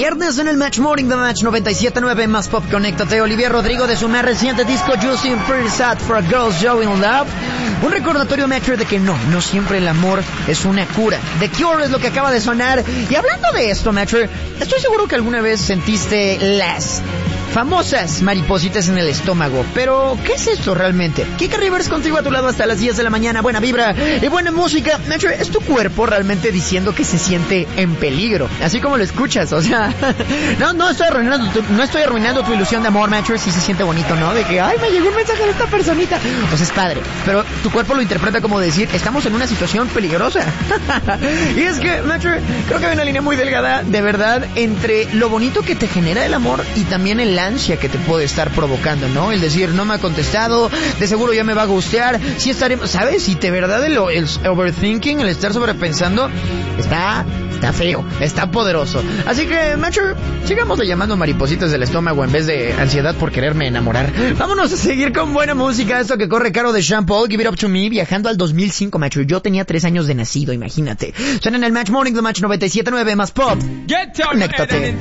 viernes en el Match Morning de Match 97.9 más Pop. Conéctate. Olivia Rodrigo de su más reciente disco Juicy and Pretty Sad for a Girl's Showing Love. Un recordatorio, Matcher, de que no siempre el amor es una cura. The Cure es lo que acaba de sonar. Y hablando de esto, Matcher, estoy seguro que alguna vez sentiste las famosas maripositas en el estómago. Pero, ¿qué es esto realmente? Kika Rivers contigo a tu lado hasta las 10 de la mañana. Buena vibra y buena música. Matcher, es tu cuerpo realmente diciendo que se siente en peligro. Así como lo escuchas, o sea... No estoy arruinando tu ilusión de amor, Matcher. Sí se siente bonito, ¿no? De que, ay, me llegó un mensaje de esta personita. Pues es padre. Pero tu cuerpo lo interpreta como decir, estamos en una situación peligrosa. Y es que, Matcher, creo que hay una línea muy delgada, de verdad, entre lo bonito que te genera el amor y también el ansia que te puede estar provocando, ¿no? El decir, no me ha contestado, de seguro ya me va a gustear, sí estaremos, ¿sabes? Y de verdad el overthinking, el estar sobrepensando, está feo, está poderoso. Así que, Matcher, sigamos llamando maripositas del estómago en vez de ansiedad por quererme enamorar. Vámonos a seguir con buena música, esto que corre caro de Sean Paul, Give It Up To Me, viajando al 2005, Matcher. Yo tenía 3 años de nacido, imagínate. Suena en el Match Morning de Match 97.9 más Pop. Conéctate.